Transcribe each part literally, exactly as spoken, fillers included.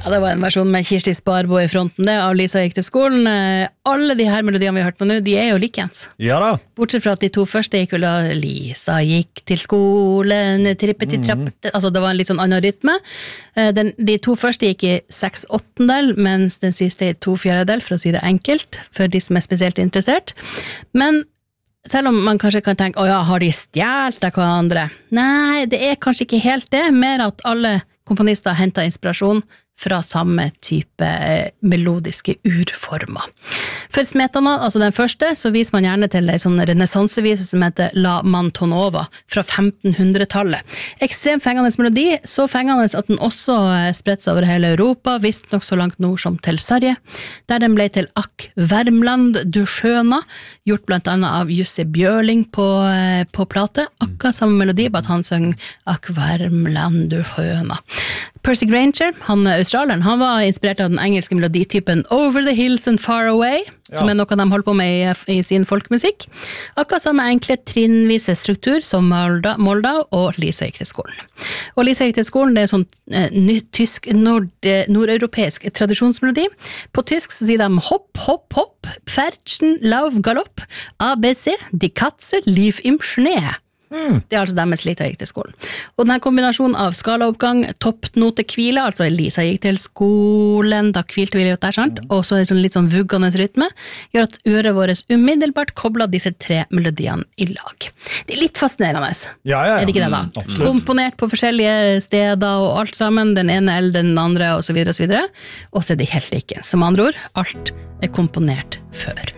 Ja, det var en versjon med Kirsti Sparbo i fronten, det, av Lisa gikk til skolen. Alle de her melodiene vi har hørt på nå, de er jo likens. Ja da. Bortsett fra at de to første gikk vel da Lisa gikk til skolen, trippetitrapp, mm. altså det var en litt sånn annen rytme. Den, de to første gikk i seks åttendel, mens den siste i to fjerdedel, for å si det enkelt, for de som er spesielt interessert. Men selv om man kanskje kan tenke, åja, har de stjålet av hverandre? Nei, det er kanskje ikke helt det, mer at alle komponister hentet inspirasjon fra samme type melodiske urformer. For Smetana, altså den første, så viser man gjerne til en sånn renessansevise som heter La Mantonova fra femtenhundretallet. Ekstremt fengende melodi, så fengende at den også spredt seg over hele Europa, visst nok så langt nord som til Sverige, der den ble til Akk Värmland du skjøna, gjort blant annet av Jussi Bjørling på, på plate, akkurat samme melodi, bare at han søng Akk Värmland du skjøna. Percy Grainger, han australieren, han var inspirert av den engelske meloditypen Over the Hills and Far Away, ja. Som er noe de holder på med i, i sin folkmusikk. Akkurat samme enkle trinnvise struktur som Molda, Molda og Lisa gikk til skolen. Og Lisa gikk til skolen, det er sånn eh, nytt tysk, nord, nordeuropeisk tradisjonsmelodi. På tysk så sier de hopp, hopp, hopp, pferchen, lauf, galopp, A B C, die Katze, liv im Schnee. Mm. Det er altså deres Lisa gikk til skolen. Og denne kombinasjonen av skalaoppgang, toppnote hvile, altså Lisa gikk til skolen, da hvilte vi litt der, sant? Og så sånn litt sånn vuggende rytme, gjør at øret vårt umiddelbart kobler disse tre melodiene i lag. Det er litt fascinerende. Ja, ja, ja. Er det ikke det da? Mm, komponert på forskjellige steder og alt sammen, den ene eller den andre, og så videre og så videre. Og så er det helt like. Som andre ord, alt er komponert før.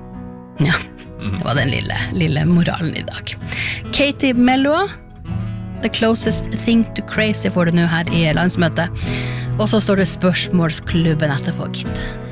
Ja. Det var den lille, lille moralen i dag. Katie Melua, The Closest Thing to Crazy får du nå her i landsmøtet. Og så står det spørsmålsklubben etterpå, gitt.